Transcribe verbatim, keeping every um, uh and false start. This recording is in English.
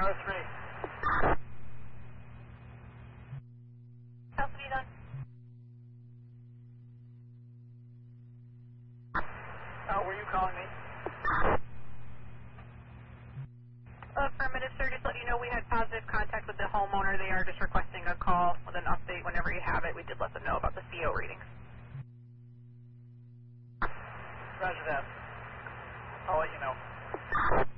oh three. Custody done. Uh, were you calling me? Affirmative, sir. Just let you know we had positive contact with the homeowner. They are just requesting a call with an update whenever you have it. We did let them know about the